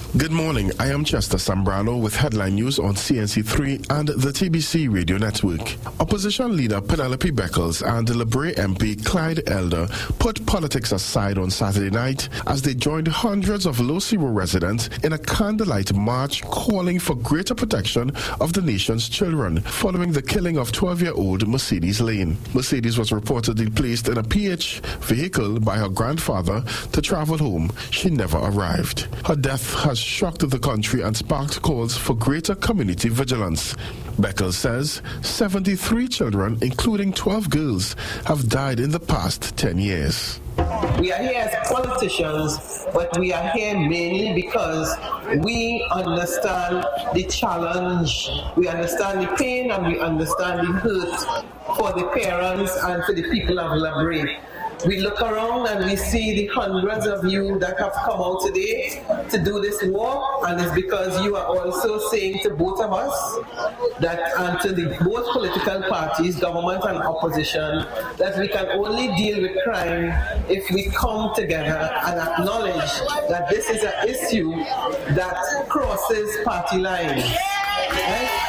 Good morning, I am Chester Sambrano with headline news on CNC3 and the TBC radio network. Opposition leader Penelope Beckles and Lebre MP Clyde Elder put politics aside on Saturday night as they joined hundreds of Los Ciro residents in a candlelight march calling for greater protection of the nation's children following the killing of 12-year-old Mercedes Lane. Mercedes was reportedly placed in a PH vehicle by her grandfather to travel home. She never arrived. Her death has shocked the country and sparked calls for greater community vigilance. Beckles says 73 children, including 12 girls, have died in the past 10 years. We are here as politicians, but we are here mainly because we understand the challenge, we understand the pain, and we understand the hurt for the parents and for the people of Lebre. We look around and we see the hundreds of you that have come out today to do this walk, and it's because you are also saying to both of us that, and to the both political parties, government and opposition, that we can only deal with crime if we come together and acknowledge that this is an issue that crosses party lines. Right?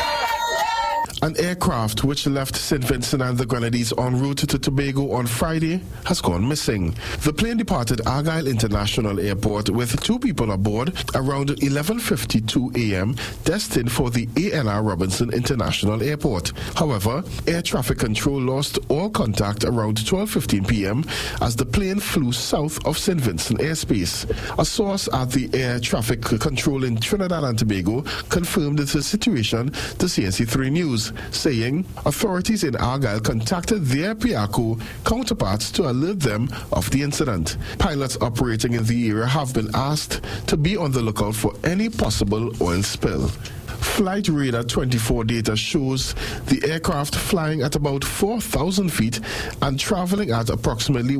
An aircraft which left St. Vincent and the Grenadines en route to Tobago on Friday has gone missing. The plane departed Argyle International Airport with 2 people aboard around 11:52 a.m. destined for the A.N.R. Robinson International Airport. However, air traffic control lost all contact around 12:15 p.m. as the plane flew south of St. Vincent airspace. A source at the air traffic control in Trinidad and Tobago confirmed the situation to CNC3 News, saying authorities in Argyle contacted their PIACO counterparts to alert them of the incident. Pilots operating in the area have been asked to be on the lookout for any possible oil spill. Flight Radar 24 data shows the aircraft flying at about 4,000 feet and traveling at approximately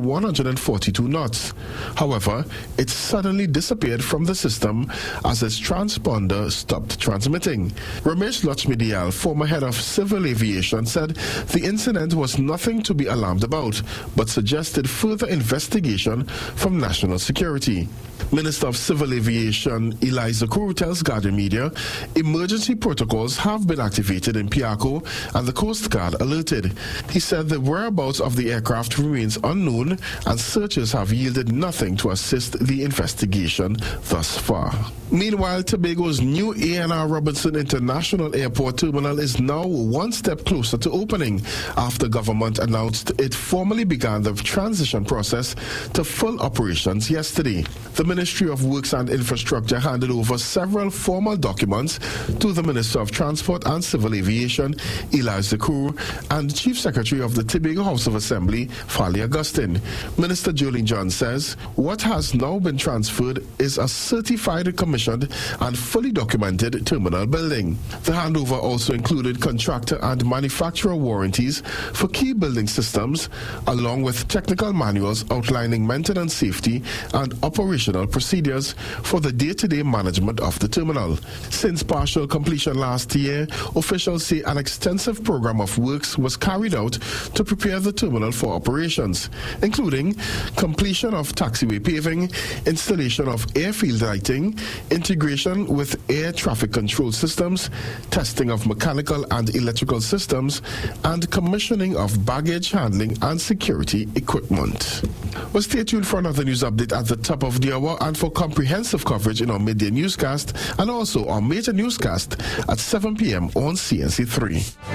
142 knots. However, it suddenly disappeared from the system as its transponder stopped transmitting. Ramesh Lakshmidiyal, former head of civil aviation, said the incident was nothing to be alarmed about, but suggested further investigation from national security. Minister of Civil Aviation Eliza Kuru tells Guardian Media emergency protocols have been activated in PIACO and the Coast Guard alerted. He said the whereabouts of the aircraft remains unknown and searches have yielded nothing to assist the investigation thus far. Meanwhile, Tobago's new A.N.R. Robinson International Airport terminal is now one step closer to opening after government announced it formally began the transition process to full operations yesterday. The Ministry of Works and Infrastructure handed over several formal documents to the Minister of Transport and Civil Aviation, Eliza Kuru, and Chief Secretary of the Tobago House of Assembly, Fali Augustine. Minister Jolene John says what has now been transferred is a certified, commissioned and fully documented terminal building. The handover also included contractor and manufacturer warranties for key building systems, along with technical manuals outlining maintenance, safety, and operational procedures for the day-to-day management of the terminal. Since partial completion last year, officials say an extensive program of works was carried out to prepare the terminal for operations, including completion of taxiway paving, installation of airfield lighting, integration with air traffic control systems, testing of mechanical and electrical systems, and commissioning of baggage handling and security equipment. Well, stay tuned for another news update at the top of the hour and for comprehensive coverage in our midday newscast and also our major newscast at 7 p.m. on CNC3.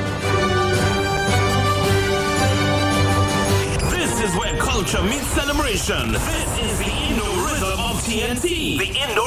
This is where culture meets celebration. This is the Indo Rhythm of TNT. The Indo